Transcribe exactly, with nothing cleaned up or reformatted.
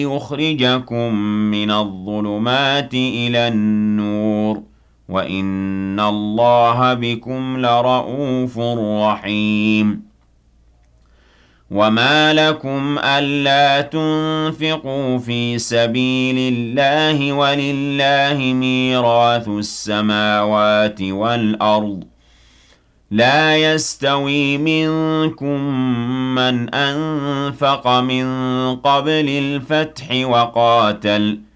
يُخْرِجَكُم مِّنَ الظُّلُمَاتِ إِلَى النُّورِ وَإِنَّ اللَّهَ بِكُمْ لَرَءُوفٌ رَّحِيمٌ وَمَا لَكُمْ أَلَّا تُنفِقُوا فِي سَبِيلِ اللَّهِ وَلِلَّهِ مِيرَاثُ السَّمَاوَاتِ وَالْأَرْضِ ۚ لَا يَسْتَوِي مِنكُم مَّنْ أَنفَقَ مِن قَبْلِ الْفَتْحِ وَقَاتَلَ ۚ